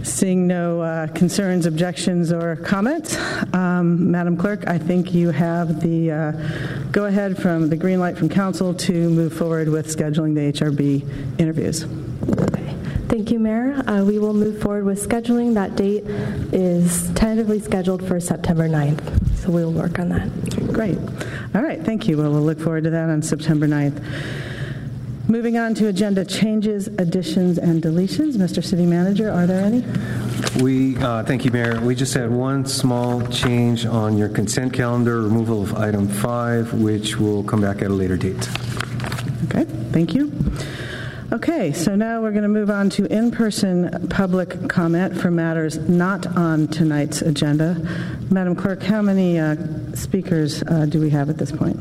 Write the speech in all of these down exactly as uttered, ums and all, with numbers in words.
Seeing no uh, concerns, objections, or comments, um, Madam Clerk, I think you have the uh, go-ahead from the green light from Council to move forward with scheduling the H R B interviews. Okay. Thank you, Mayor. Uh, we will move forward with scheduling. That date is tentatively scheduled for September ninth, so we will work on that. Great. All right, thank you. Well, we'll look forward to that on September ninth. Moving on to agenda changes, additions, and deletions. Mister City Manager, are there any? We, uh, thank you, Mayor. We just had one small change on your consent calendar, removal of item five, which will come back at a later date. Okay, thank you. Okay, so now we're going to move on to in-person public comment for matters not on tonight's agenda. Madam Clerk, how many uh, speakers uh, do we have at this point?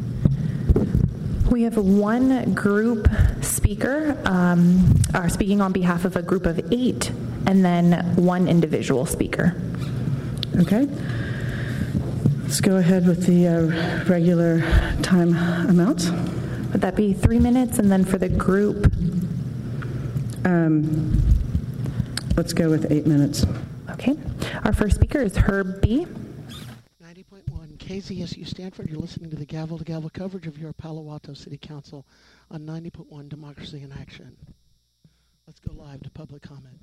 We have one group speaker um, are speaking on behalf of a group of eight, and then one individual speaker. Okay. Let's go ahead with the uh, regular time amounts. Would that be three minutes, and then for the group? Um, let's go with eight minutes. Okay. Our first speaker is Herb B. ninety point one K Z S U Stanford. You're listening to the gavel-to-gavel coverage of your Palo Alto City Council on ninety point one Democracy in Action. Let's go live to public comment.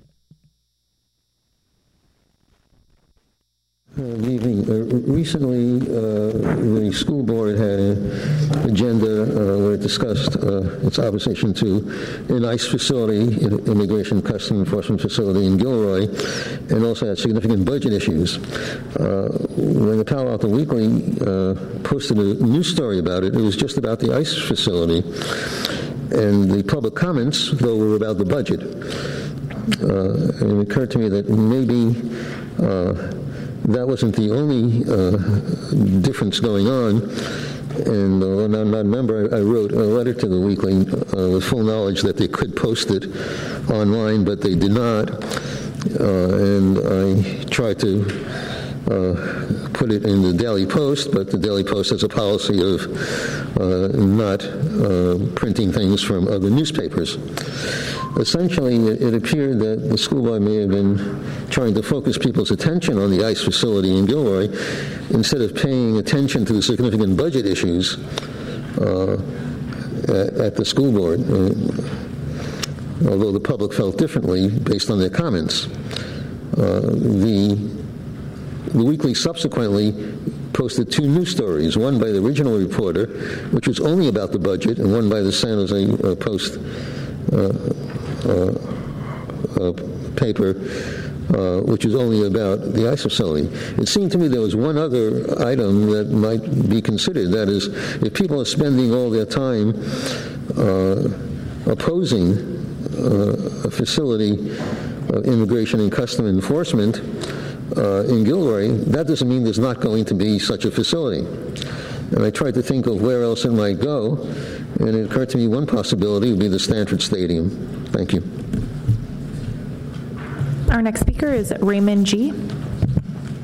Uh, good evening. Uh, recently, uh, the school board had an agenda uh, where it discussed uh, its opposition to an ICE facility, Immigration Custom Enforcement Facility in Gilroy, and also had significant budget issues. Uh, when the Palo Alto Weekly uh, posted a news story about it, it was just about the ICE facility, and the public comments, though, were about the budget. Uh, and it occurred to me that maybe uh, that wasn't the only uh, difference going on. And uh, when I'm not a member, I, I wrote a letter to the Weekly uh, with full knowledge that they could post it online, but they did not. Uh, and I tried to uh, put it in the Daily Post, but the Daily Post has a policy of uh, not uh, printing things from other newspapers. Essentially, it, it appeared that the school board may have been trying to focus people's attention on the ICE facility in Gilroy instead of paying attention to the significant budget issues uh, at, at the school board, uh, although the public felt differently based on their comments. Uh, the, the Weekly subsequently posted two news stories, one by the regional reporter, which was only about the budget, and one by the San Jose uh, Post uh, uh, uh, paper, Uh, which is only about the ICE facility. It seemed to me there was one other item that might be considered. That is, if people are spending all their time uh, opposing uh, a facility of immigration and custom enforcement uh, in Gilroy, that doesn't mean there's not going to be such a facility. And I tried to think of where else it might go, and it occurred to me one possibility would be the Stanford Stadium. Thank you. Our next speaker is Raymond G.